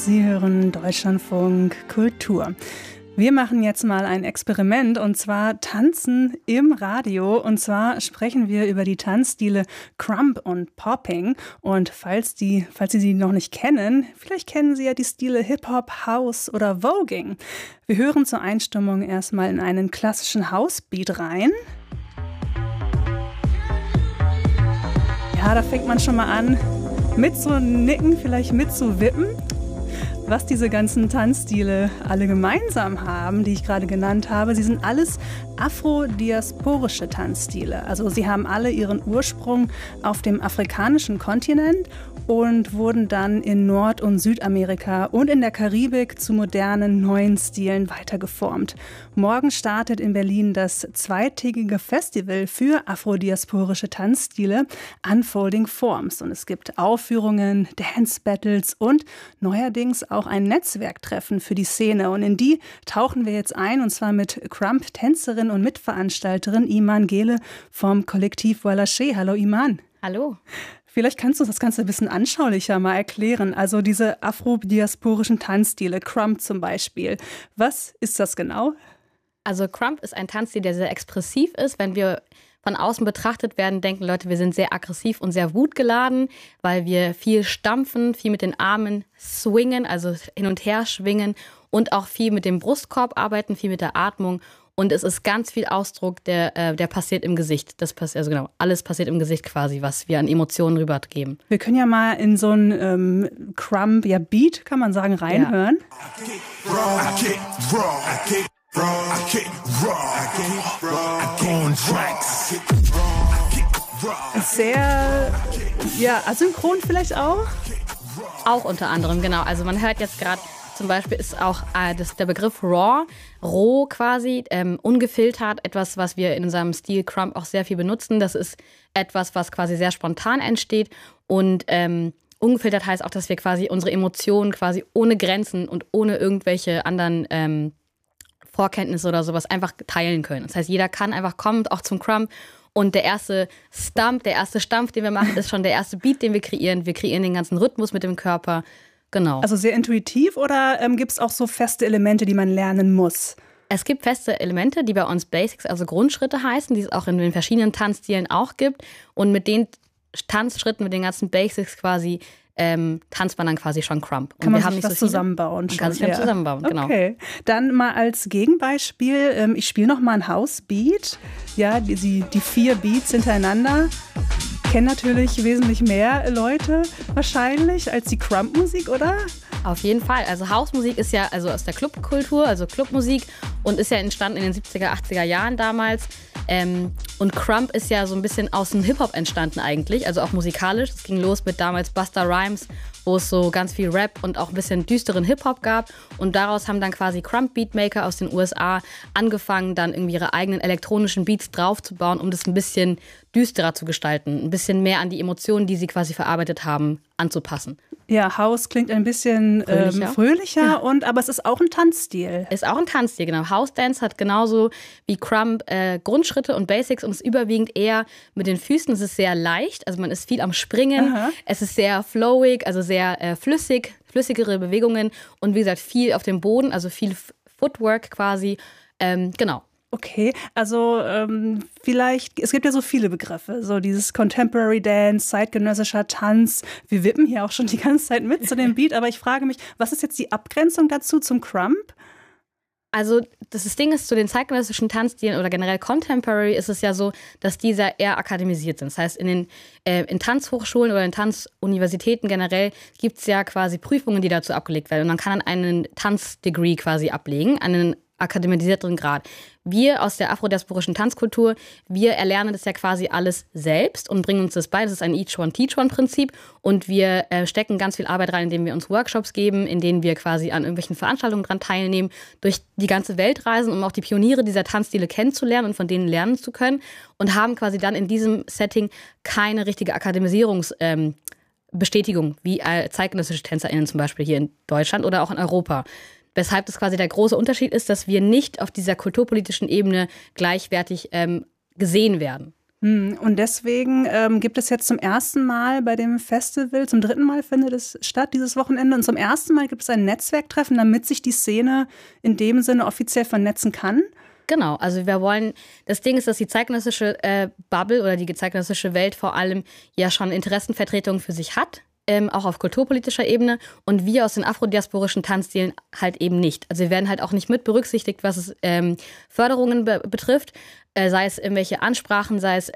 Sie hören Deutschlandfunk Kultur. Wir machen jetzt mal ein Experiment und zwar Tanzen im Radio. Und zwar sprechen wir über die Tanzstile Crump und Popping. Und falls Sie sie noch nicht kennen, vielleicht kennen Sie ja die Stile Hip-Hop, House oder Voging. Wir hören zur Einstimmung erstmal in einen klassischen House-Beat rein. Ja, da fängt man schon mal an, mit zu nicken, vielleicht mit zu wippen. Was diese ganzen Tanzstile alle gemeinsam haben, die ich gerade genannt habe, sie sind alles afrodiasporische Tanzstile. Also sie haben alle ihren Ursprung auf dem afrikanischen Kontinent und wurden dann in Nord- und Südamerika und in der Karibik zu modernen neuen Stilen weitergeformt. Morgen startet in Berlin das zweitägige Festival für afrodiasporische Tanzstile Unfolding Forms. Und es gibt Aufführungen, Dance-Battles und neuerdings auch ein Netzwerktreffen für die Szene. Und in die tauchen wir jetzt ein, und zwar mit Crump-Tänzerin und Mitveranstalterin Iman Gehle vom Kollektiv Walaché. Hallo Iman. Hallo. Vielleicht kannst du uns das Ganze ein bisschen anschaulicher mal erklären. Also diese afrodiasporischen Tanzstile, Crump zum Beispiel. Was ist das genau? Also Crump ist ein Tanzstil, der sehr expressiv ist. Wenn wir von außen betrachtet werden, denken Leute, wir sind sehr aggressiv und sehr wutgeladen, weil wir viel stampfen, viel mit den Armen swingen, also hin und her schwingen und auch viel mit dem Brustkorb arbeiten, viel mit der Atmung. Und es ist ganz viel Ausdruck, der passiert im Gesicht. Alles passiert im Gesicht quasi, was wir an Emotionen rübergeben. Wir können ja mal in so einen Crump, Beat, kann man sagen, reinhören. Sehr, asynchron vielleicht auch? Auch unter anderem, genau. Also man hört jetzt gerade, zum Beispiel ist auch der Begriff Raw, roh quasi, ungefiltert, etwas, was wir in unserem Stil Crump auch sehr viel benutzen. Das ist etwas, was quasi sehr spontan entsteht und ungefiltert heißt auch, dass wir quasi unsere Emotionen quasi ohne Grenzen und ohne irgendwelche anderen Vorkenntnisse oder sowas einfach teilen können. Das heißt, jeder kann einfach kommen, auch zum Crump. Und der erste Stampf, den wir machen, ist schon der erste Beat, den wir kreieren. Wir kreieren den ganzen Rhythmus mit dem Körper. Genau. Also sehr intuitiv oder gibt es auch so feste Elemente, die man lernen muss? Es gibt feste Elemente, die bei uns Basics, also Grundschritte heißen, die es auch in den verschiedenen Tanzstilen auch gibt. Und mit den Tanzschritten, mit den ganzen Basics quasi, tanzt man dann quasi schon Crump. Kann man sich das zusammenbauen? Man kann sich dann zusammenbauen, genau. Okay, dann mal als Gegenbeispiel, ich spiele noch mal ein House-Beat. Ja, die 4 Beats hintereinander. Kennen natürlich wesentlich mehr Leute wahrscheinlich als die Crump-Musik, oder? Auf jeden Fall. Also Hausmusik ist ja also aus der Clubkultur, also Clubmusik und ist ja entstanden in den 70er, 80er Jahren damals. Und Crump ist ja so ein bisschen aus dem Hip-Hop entstanden eigentlich, also auch musikalisch. Es ging los mit damals Busta Rhymes, wo es so ganz viel Rap und auch ein bisschen düsteren Hip-Hop gab. Und daraus haben dann quasi Crump-Beatmaker aus den USA angefangen, dann irgendwie ihre eigenen elektronischen Beats draufzubauen, um das ein bisschen düsterer zu gestalten, ein bisschen mehr an die Emotionen, die sie quasi verarbeitet haben, anzupassen. Ja, House klingt ein bisschen fröhlicher ja. Aber es ist auch ein Tanzstil. Ist auch ein Tanzstil, genau. House Dance hat genauso wie Crump Grundschritte und Basics und ist überwiegend eher mit den Füßen. Es ist sehr leicht, also man ist viel am Springen. Aha. Es ist sehr flowig, also sehr flüssigere Bewegungen und wie gesagt viel auf dem Boden, also viel Footwork quasi. Genau. Okay, also vielleicht, es gibt ja so viele Begriffe, so dieses Contemporary Dance, zeitgenössischer Tanz. Wir wippen hier auch schon die ganze Zeit mit zu dem Beat, aber ich frage mich, was ist jetzt die Abgrenzung dazu zum Crump? Also das Ding ist, zu den zeitgenössischen Tanzstilen oder generell Contemporary ist es ja so, dass diese eher akademisiert sind. Das heißt, in Tanzhochschulen oder in Tanzuniversitäten generell gibt es ja quasi Prüfungen, die dazu abgelegt werden. Und man kann dann einen Tanzdegree quasi ablegen, einen akademisierteren Grad. Wir aus der afrodiasporischen Tanzkultur, wir erlernen das ja quasi alles selbst und bringen uns das bei. Das ist ein Each-One-Teach-One-Prinzip und wir stecken ganz viel Arbeit rein, indem wir uns Workshops geben, in denen wir quasi an irgendwelchen Veranstaltungen dran teilnehmen, durch die ganze Welt reisen, um auch die Pioniere dieser Tanzstile kennenzulernen und von denen lernen zu können und haben quasi dann in diesem Setting keine richtige Akademisierungsbestätigung, wie zeitgenössische TänzerInnen zum Beispiel hier in Deutschland oder auch in Europa. Weshalb das quasi der große Unterschied ist, dass wir nicht auf dieser kulturpolitischen Ebene gleichwertig gesehen werden. Und deswegen gibt es jetzt zum ersten Mal bei dem Festival, zum dritten Mal findet es statt dieses Wochenende und zum ersten Mal gibt es ein Netzwerktreffen, damit sich die Szene in dem Sinne offiziell vernetzen kann. Genau, also wir wollen, das Ding ist, dass die zeitgenössische Bubble oder die zeitgenössische Welt vor allem ja schon Interessenvertretungen für sich hat, auch auf kulturpolitischer Ebene und wir aus den afrodiasporischen Tanzstilen halt eben nicht. Also wir werden halt auch nicht mit berücksichtigt, was es Förderungen betrifft, sei es irgendwelche Ansprachen, sei es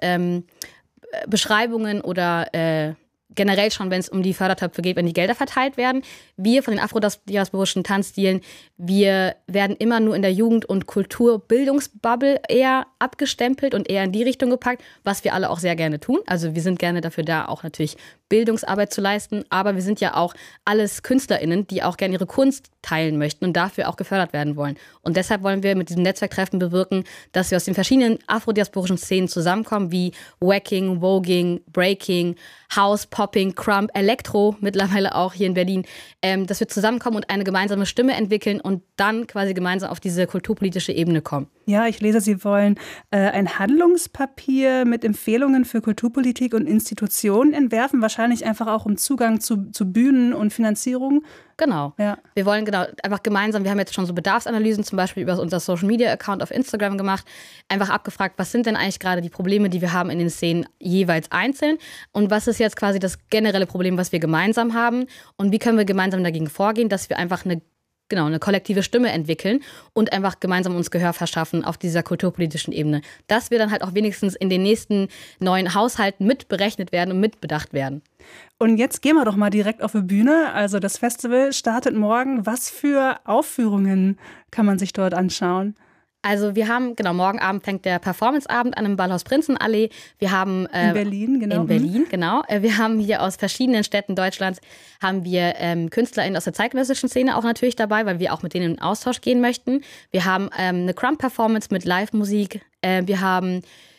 Beschreibungen oder generell schon, wenn es um die Fördertöpfe geht, wenn die Gelder verteilt werden. Wir von den afrodiasporischen Tanzstilen, wir werden immer nur in der Jugend- und Kulturbildungsbubble eher abgestempelt und eher in die Richtung gepackt, was wir alle auch sehr gerne tun. Also wir sind gerne dafür da, auch natürlich Bildungsarbeit zu leisten, aber wir sind ja auch alles KünstlerInnen, die auch gerne ihre Kunst teilen möchten und dafür auch gefördert werden wollen. Und deshalb wollen wir mit diesem Netzwerktreffen bewirken, dass wir aus den verschiedenen afrodiasporischen Szenen zusammenkommen, wie Wacking, Voging, Breaking, House, Popping, Crump, Elektro, mittlerweile auch hier in Berlin, dass wir zusammenkommen und eine gemeinsame Stimme entwickeln und dann quasi gemeinsam auf diese kulturpolitische Ebene kommen. Ja, ich lese, Sie wollen ein Handlungspapier mit Empfehlungen für Kulturpolitik und Institutionen entwerfen, wahrscheinlich einfach auch um Zugang zu Bühnen und Finanzierung. Genau. Ja. Wir wollen einfach gemeinsam, wir haben jetzt schon so Bedarfsanalysen zum Beispiel über unser Social-Media-Account auf Instagram gemacht, einfach abgefragt, was sind denn eigentlich gerade die Probleme, die wir haben in den Szenen jeweils einzeln und was ist jetzt quasi das generelle Problem, was wir gemeinsam haben und wie können wir gemeinsam dagegen vorgehen, dass wir einfach eine kollektive Stimme entwickeln und einfach gemeinsam uns Gehör verschaffen auf dieser kulturpolitischen Ebene. Dass wir dann halt auch wenigstens in den nächsten neuen Haushalten mitberechnet werden und mitbedacht werden. Und jetzt gehen wir doch mal direkt auf die Bühne. Also das Festival startet morgen. Was für Aufführungen kann man sich dort anschauen? Also wir haben, morgen Abend fängt der Performanceabend an im Ballhaus Prinzenallee. Wir haben in Berlin, genau. In Berlin, genau. Wir haben hier aus verschiedenen Städten Deutschlands haben wir KünstlerInnen aus der zeitgenössischen Szene auch natürlich dabei, weil wir auch mit denen in Austausch gehen möchten. Wir haben eine Crump-Performance mit Live-Musik. Wir haben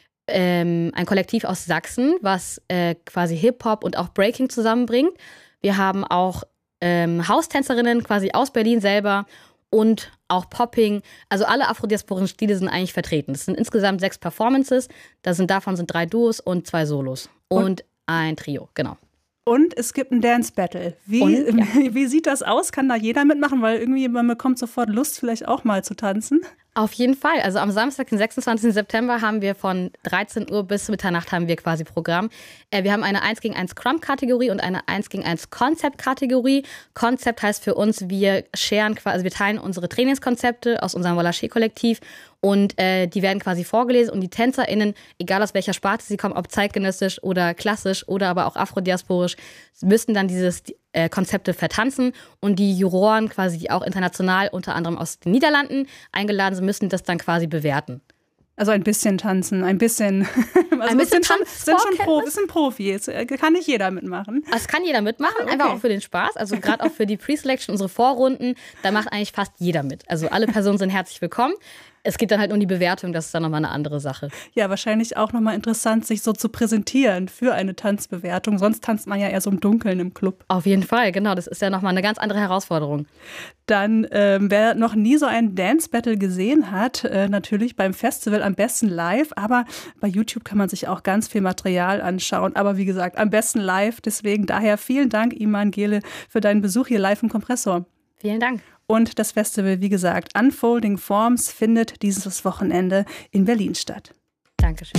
ein Kollektiv aus Sachsen, was quasi Hip-Hop und auch Breaking zusammenbringt. Wir haben auch Haustänzerinnen quasi aus Berlin selber und auch Popping. Also alle afrodiasporischen Stile sind eigentlich vertreten. Es sind insgesamt 6 Performances. Davon sind 3 Duos und 2 Solos. Und ein Trio, genau. Und es gibt ein Dance Battle. Wie sieht das aus? Kann da jeder mitmachen? Weil irgendwie man bekommt sofort Lust, vielleicht auch mal zu tanzen. Auf jeden Fall. Also am Samstag, den 26. September, haben wir von 13 Uhr bis Mitternacht haben wir quasi Programm. Wir haben eine 1 gegen 1 Crump-Kategorie und eine 1 gegen 1 Concept-Kategorie. Concept heißt für uns, wir teilen unsere Trainingskonzepte aus unserem Wallaché-Kollektiv und die werden quasi vorgelesen und die TänzerInnen, egal aus welcher Sparte sie kommen, ob zeitgenössisch oder klassisch oder aber auch afrodiasporisch, müssen dann dieses Konzepte vertanzen und die Juroren quasi, die auch international unter anderem aus den Niederlanden eingeladen sind, müssen das dann quasi bewerten. Also ein bisschen tanzen, ein bisschen. Also ein bisschen sind Profis. Kann nicht jeder mitmachen. Das kann jeder mitmachen, einfach auch für den Spaß. Also gerade auch für die Pre-Selection, unsere Vorrunden, da macht eigentlich fast jeder mit. Also alle Personen sind herzlich willkommen. Es geht dann halt um die Bewertung, das ist dann nochmal eine andere Sache. Ja, wahrscheinlich auch nochmal interessant, sich so zu präsentieren für eine Tanzbewertung. Sonst tanzt man ja eher so im Dunkeln im Club. Auf jeden Fall, genau. Das ist ja nochmal eine ganz andere Herausforderung. Dann, wer noch nie so ein Dance-Battle gesehen hat, natürlich beim Festival am besten live. Aber bei YouTube kann man sich auch ganz viel Material anschauen. Aber wie gesagt, am besten live. Deswegen daher vielen Dank, Iman Gehle, für deinen Besuch hier live im Kompressor. Vielen Dank. Und das Festival, wie gesagt, Unfolding Forms findet dieses Wochenende in Berlin statt. Dankeschön.